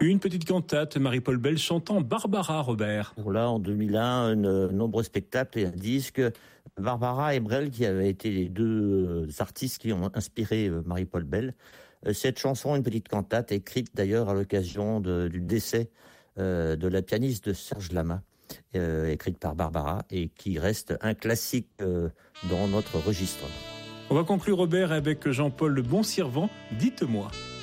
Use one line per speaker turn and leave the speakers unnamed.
Une petite cantate, Marie-Paul Bell chantant Barbara, Robert.
Là, en 2001, nombreux spectacles et un disque. Barbara et Brel, qui avaient été les deux artistes qui ont inspiré Marie-Paul Bell. Cette chanson, une petite cantate, écrite d'ailleurs à l'occasion du décès de la pianiste de Serge Lama, écrite par Barbara, et qui reste un classique dans notre registre.
On va conclure, Robert, avec Jean-Paul Le Bon Servant, Dites-moi.